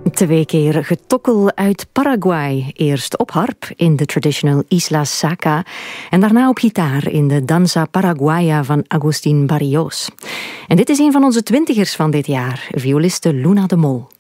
2 keer getokkel uit Paraguay. Eerst op harp in de traditional Isla Saca en daarna op gitaar in de Danza Paraguaya van Agustín Barrios. En dit is een van onze 20ers van dit jaar, violiste Luna de Mol.